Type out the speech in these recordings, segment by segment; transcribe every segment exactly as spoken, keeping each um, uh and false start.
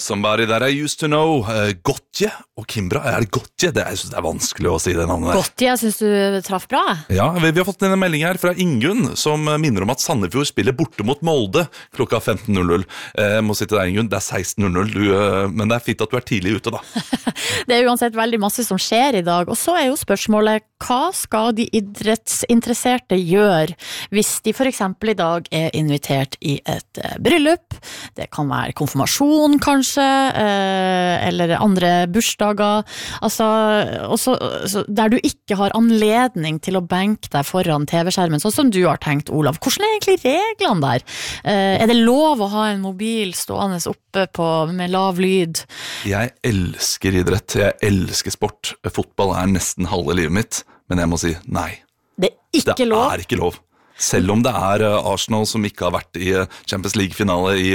somebody that I used to know. Uh, Gotje og Kimbra. Er det Gotje? Det er, jeg synes det er vanskelig å si det navnet der. Gotje, jeg synes du traff bra. Ja, vi, vi har fått en melding her fra Ingunn, som minner om at Sandefjord spiller borte mot Molde klokka femten null null. Jeg må si til deg, Ingunn, det er seksten null null, du, men det er fint at du er tidlig ute da. Det er uansett veldig masse som skjer i dag, og så er jo spørsmålet, hva skal de idrettsinteresserte gjøre hvis de for eksempel i dag er invitert i et eh, bryllup? Det kan være konfirmasjon kanskje, eh, eller andre bursdager, altså, også, så, der du ikke har anledning til å benke deg foran T V-skjermen, sånn som du har tenkt, Olav. Hvordan er egentlig reglene der? Eh, er det lov å ha en mobil stående oppe på, med lav lyd? Jeg elsker idrett, jeg elsker sport. Fotball er nesten halve livet mitt, men jeg må si nei. Det er ikke det lov? Det er ikke lov. Selv om det er Arsenal som ikke har vært i Champions League-finale i,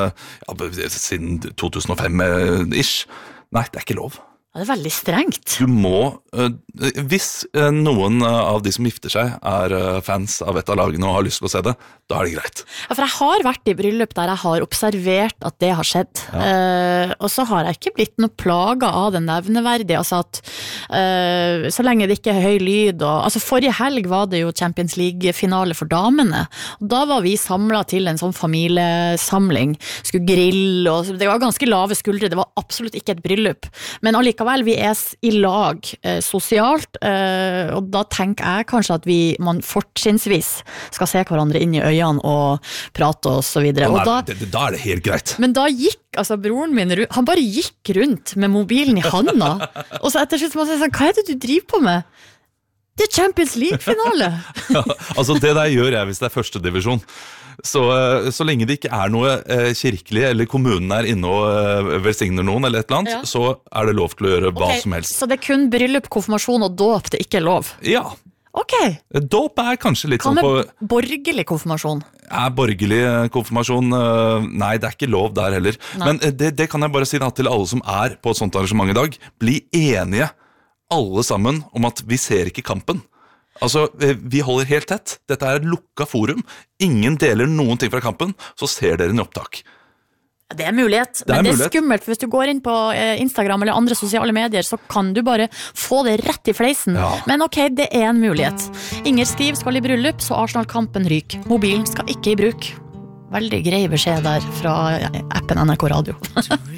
ja, siden to tusen og fem-ish. Nei, det er ikke lov. Ja, det er veldig strengt. Du må, uh, hvis uh, noen av de som gifter seg er uh, fans av et av lagene og har lyst til å se det, da er det greit. Ja, for jeg har vært i bryllup der jeg har observert at det har skjedd. Ja. Uh, og så har jeg ikke blitt noe plaga av det nevneverdige. Altså at uh, så lenge det ikke er høy lyd. Og, altså forrige helg var det jo Champions League-finale for damene. Og da var vi samlet til en sånn familiesamling. Skulle grille, og det var ganske lave skuldre. Det var absolutt ikke et bryllup. Men allikevel Vel, vi er i lag eh, sosialt, eh, og da tenker jeg kanskje at vi, man fortrinnsvis skal se hverandre inn i øynene og prate og så videre. Og da, da, da er det helt greit. Men da gikk altså broren min, han bare gikk rundt med mobilen i handa, og så etter slutt må jeg si sånn, hva er det du driver på med? Det er Champions League-finale. Ja, altså det der gjør jeg hvis det er første divisjon. Så, så lenge det ikke er noe eh, kirkelig, eller kommunen er inne og eh, velsigner noen, eller et eller annet, ja. Så er det lov til å gjøre hva okay, som helst. Så det er kun bryllup, konfirmasjon og dåp det ikke er lov? Ja. Ok. Dåp er kanskje litt sånn på... Hva med borgerlig konfirmasjon? Er borgerlig konfirmasjon? Nei, det er ikke lov der heller. Nei. Men det, det kan jeg bare si da, til alle som er på et sånt arrangement i dag. Bli enige, alle sammen, om at vi ser ikke kampen. Altså, vi holder helt tett. Dette er et lukka forum. Ingen deler noen ting fra kampen, så ser dere en opptak. Det er mulighet, det er men det er mulighet. skummelt, for hvis du går inn på Instagram eller andre sosiale medier, så kan du bare få det rett i fleisen. Ja. Men ok, det er en mulighet. Inger Skriv skal i bryllup, så Arsenal-kampen ryk. Mobilen skal ikke i bruk. Veldig grei beskjed der fra appen N R K Radio.